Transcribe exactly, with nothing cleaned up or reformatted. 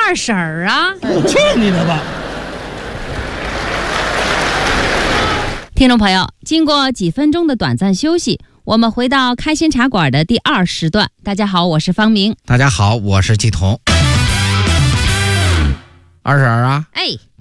二婶儿啊！ 去你的吧！ 听众朋友，经过几分钟的短暂休息，我们回到开心茶馆的第二时段。大家好，我是方明。 大家好，我是季彤。二婶儿啊， 哎，